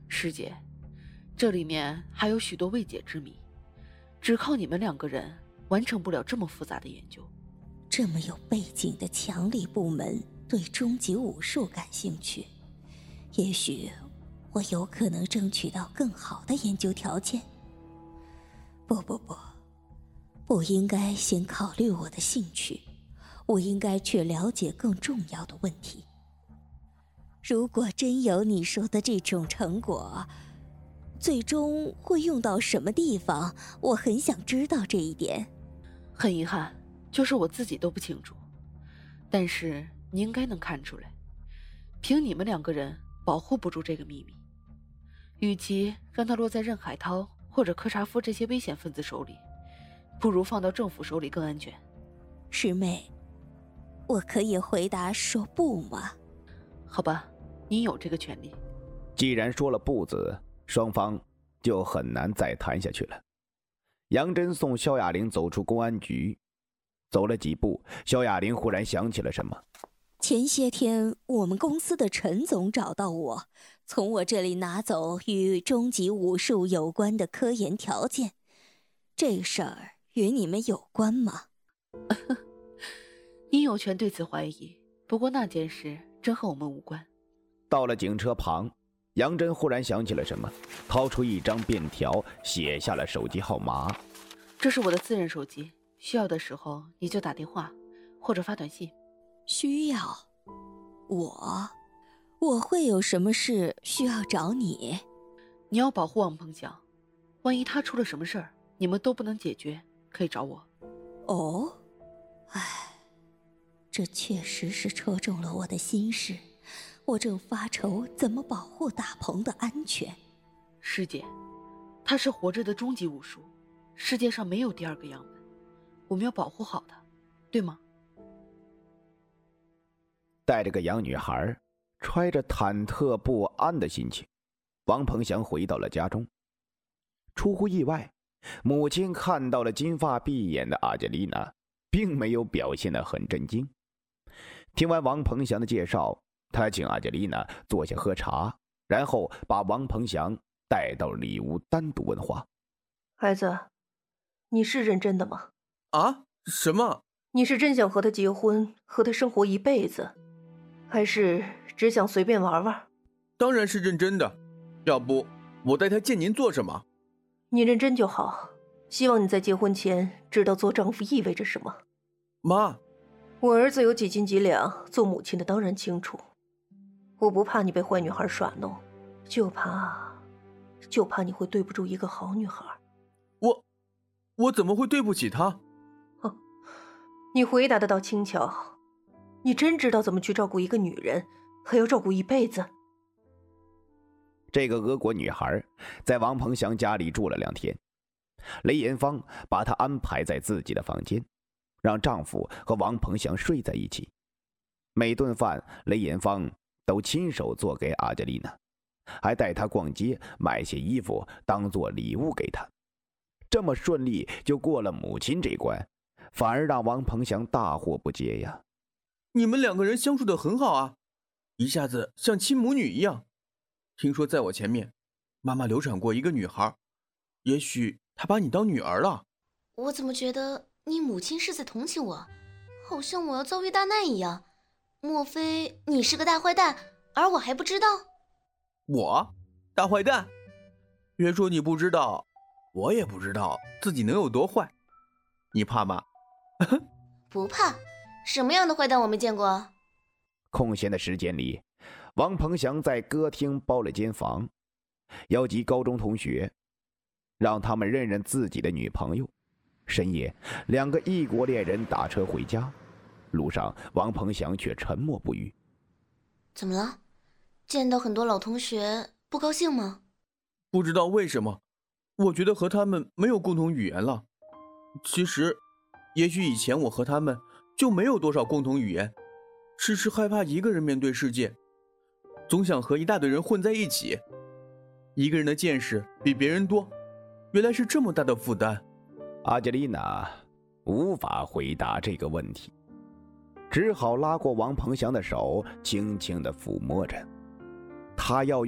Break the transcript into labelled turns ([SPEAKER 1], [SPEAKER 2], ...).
[SPEAKER 1] 师姐，这里面还有许多未解之谜，只靠你们2个人完成不了这么复杂的研究。
[SPEAKER 2] 这么有背景的强力部门对终极武术感兴趣，也许我有可能争取到更好的研究条件。不应该先考虑我的兴趣，我应该去了解更重要的问题。如果真有你说的这种成果，最终会用到什么地方，我很想知道这一点。
[SPEAKER 1] 很遗憾，就是我自己都不清楚，但是你应该能看出来，凭你们2个人保护不住这个秘密，与其让它落在任海涛或者柯察夫这些危险分子手里，不如放到政府手里更安全。
[SPEAKER 2] 师妹，我可以回答说不吗？
[SPEAKER 1] 好吧，你有这个权利。
[SPEAKER 3] 既然说了不字，双方就很难再谈下去了。杨真送萧亚玲走出公安局，走了几步，萧亚玲忽然想起了什么。
[SPEAKER 2] 前些天我们公司的陈总找到我，从我这里拿走与终极武术有关的科研条件，这事儿与你们有关吗？
[SPEAKER 1] 你有权对此怀疑，不过那件事真和我们无关。
[SPEAKER 3] 到了警车旁，杨真忽然想起了什么，掏出一张便条，写下了手机号码。
[SPEAKER 1] 这是我的私人手机，需要的时候你就打电话或者发短信。
[SPEAKER 2] 需要？我会有什么事需要找你？
[SPEAKER 1] 你要保护王鹏翔，万一他出了什么事儿，你们都不能解决，可以找我。
[SPEAKER 2] 哦，这确实是戳中了我的心事。我正发愁怎么保护大鹏的安全。
[SPEAKER 1] 师姐，他是活着的终极武术，世界上没有第2个样本，我们要保护好他，对吗？
[SPEAKER 3] 带着个洋女孩，揣着忐忑不安的心情，王鹏翔回到了家中。出乎意外，母亲看到了金发碧眼的阿杰丽娜，并没有表现得很震惊。听完王鹏翔的介绍，他请阿杰丽娜坐下喝茶，然后把王鹏翔带到里屋单独问话。
[SPEAKER 4] 孩子，你是认真的吗？
[SPEAKER 5] 啊？什么？
[SPEAKER 4] 你是真想和他结婚，和他生活一辈子，还是只想随便玩玩？
[SPEAKER 5] 当然是认真的，要不我带他见您做什么？
[SPEAKER 4] 你认真就好，希望你在结婚前知道做丈夫意味着什么。
[SPEAKER 5] 妈，
[SPEAKER 4] 我儿子有几斤几两，做母亲的当然清楚。我不怕你被坏女孩耍弄，就怕你会对不住一个好女孩。
[SPEAKER 5] 我怎么会对不起她？
[SPEAKER 4] 你回答得倒轻巧，你真知道怎么去照顾一个女人，还要照顾一辈子。
[SPEAKER 3] 这个俄国女孩在王鹏翔家里住了2天，雷延芳把她安排在自己的房间，让丈夫和王鹏翔睡在一起。每顿饭雷延芳都亲手做给阿杰丽娜，还带她逛街，买些衣服当做礼物给她。这么顺利就过了母亲这关，反而让王鹏翔大惑不解呀。
[SPEAKER 5] 你们2个人相处得很好啊，一下子像亲母女一样。听说在我前面，妈妈流产过一个女孩，也许她把你当女儿了。
[SPEAKER 6] 我怎么觉得你母亲是在同情我，好像我要遭遇大难一样。莫非你是个大坏蛋，而我还不知道？
[SPEAKER 5] 我？大坏蛋？别说你不知道，我也不知道自己能有多坏。你怕吗？
[SPEAKER 6] 不怕，什么样的坏蛋我没见过？
[SPEAKER 3] 空闲的时间里，王鹏翔在歌厅包了间房，邀集高中同学，让他们认认自己的女朋友。深夜，2个异国恋人打车回家，路上王鹏翔却沉默不语。
[SPEAKER 6] 怎么了？见到很多老同学不高兴吗？
[SPEAKER 5] 不知道为什么，我觉得和他们没有共同语言了。其实也许以前我和他们就没有多少共同语言，时时害怕一个人面对世界，总想和一大堆人混在一起。一个人的见识比别人多，原来是这么大的负担。
[SPEAKER 3] 阿杰丽娜无法回答这个问题，只好拉过王鹏翔的手，轻轻地抚摸着。他要